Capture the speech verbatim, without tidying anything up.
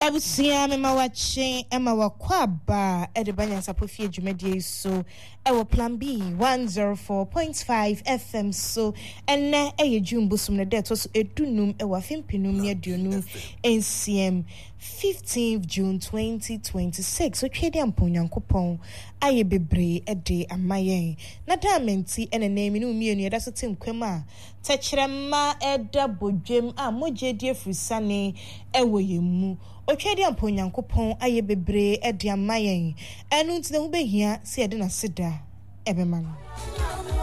Abusia me mawache ema wakwaba edebanya sapofie dwumadie so ewo plan B one oh four point five F M so enne eye dwumbusum ne deto so edunum ewa fimpinum ne aduonu N C M fifteenth June twenty twenty-six so twede amponyankopon aye bebre ede amayen na damenti ene name no mienu yeda so tinkwema techrema eda bodwem a mojedie frusane ewo yemu otwede amponyankopon aye bebre ede amayen enu ntine ho behia se ede na seda ebema no